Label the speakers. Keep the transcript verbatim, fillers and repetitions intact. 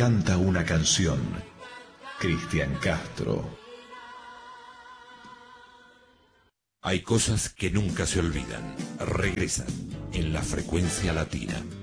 Speaker 1: canta una canción. Cristian Castro.
Speaker 2: Hay cosas que nunca se olvidan. Regresan en la frecuencia latina.